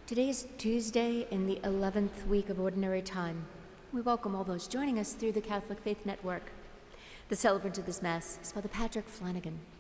Today is Tuesday in the 11th week of Ordinary Time. We welcome all those joining us through the Catholic Faith Network. The celebrant of this Mass is Father Patrick Flanagan.